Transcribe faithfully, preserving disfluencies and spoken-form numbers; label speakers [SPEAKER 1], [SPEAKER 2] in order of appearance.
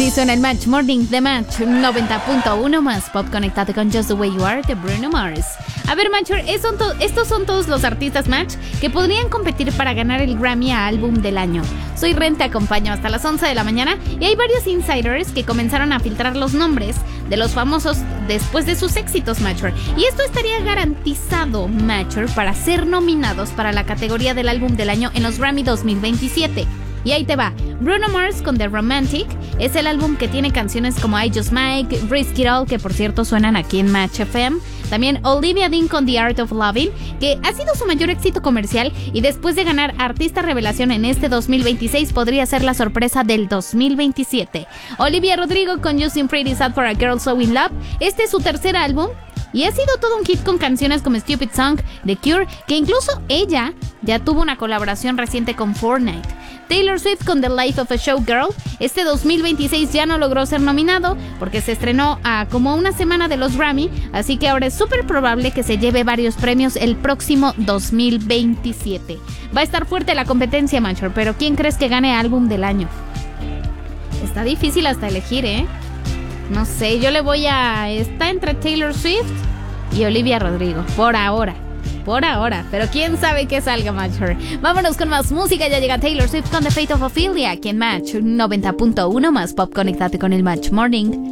[SPEAKER 1] Así suena el Match Morning de Match noventa punto uno más Pop. Conectate con Just the Way You Are de Bruno Mars. A ver, Matcher, estos son todos los artistas Match que podrían competir para ganar el Grammy a Álbum del Año. Soy Ren, te acompaño hasta las once de la mañana y hay varios insiders que comenzaron a filtrar los nombres de los famosos después de sus éxitos, Matcher. Y esto estaría garantizado, Matcher, para ser nominados para la categoría del Álbum del Año en los Grammy dos mil veintisiete. Y ahí te va. Bruno Mars con The Romantic es el álbum que tiene canciones como I Just Might, Risk It All, que por cierto suenan aquí en Match F M. También Olivia Dean con The Art of Loving, que ha sido su mayor éxito comercial y después de ganar Artista Revelación en este dos mil veintiséis podría ser la sorpresa del dos mil veintisiete. Olivia Rodrigo con You Seem Pretty Sad for a Girl So In Love. Este es su tercer álbum y ha sido todo un hit con canciones como Stupid Song, The Cure, que incluso ella ya tuvo una colaboración reciente con Fortnite. Taylor Swift con The Life of a Showgirl. Este dos mil veintiséis ya no logró ser nominado porque se estrenó a como una semana de los Grammy, así que ahora es súper probable que se lleve varios premios el próximo dos mil veintisiete. Va a estar fuerte la competencia, Matcher, pero ¿quién crees que gane Álbum del Año? Está difícil hasta elegir, ¿eh? No sé, yo le voy a... Está entre Taylor Swift y Olivia Rodrigo, por ahora. Por ahora, pero quién sabe qué salga, Matcher. Vámonos con más música, ya llega Taylor Swift con The Fate of Ophelia, aquí en Match noventa punto uno más Pop. Conectate con el Match Morning.